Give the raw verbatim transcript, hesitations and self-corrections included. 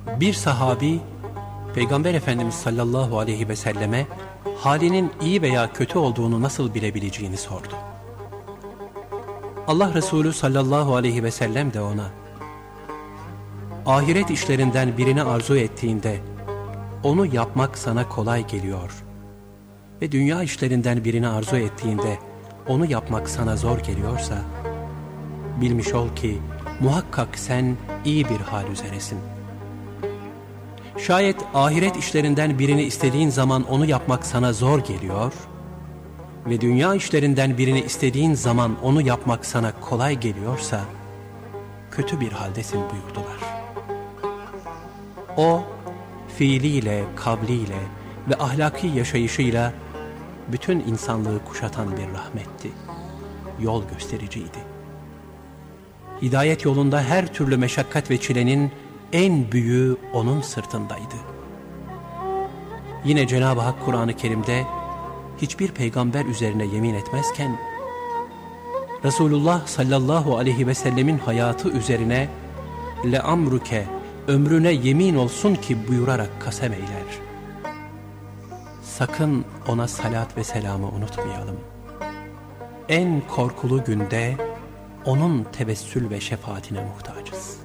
Bir sahabi Peygamber Efendimiz sallallahu aleyhi ve selleme halinin iyi veya kötü olduğunu nasıl bilebileceğini sordu. Allah Resulü sallallahu aleyhi ve sellem de ona, ahiret işlerinden birini arzu ettiğinde onu yapmak sana kolay geliyor ve dünya işlerinden birini arzu ettiğinde onu yapmak sana zor geliyorsa, bilmiş ol ki muhakkak sen iyi bir hal üzeresin. Şayet ahiret işlerinden birini istediğin zaman onu yapmak sana zor geliyor ve dünya işlerinden birini istediğin zaman onu yapmak sana kolay geliyorsa, kötü bir haldesin buyurdular. O, fiiliyle, kavliyle ve ahlaki yaşayışıyla bütün insanlığı kuşatan bir rahmetti, yol göstericiydi. Hidayet yolunda her türlü meşakkat ve çilenin en büyüğü onun sırtındaydı. Yine Cenab-ı Hak Kur'an-ı Kerim'de hiçbir peygamber üzerine yemin etmezken, Resulullah sallallahu aleyhi ve sellemin hayatı üzerine le amruke, ömrüne yemin olsun ki buyurarak kasem eyler. Sakın ona salat ve selamı unutmayalım. En korkulu günde onun tevessül ve şefaatine muhtacız.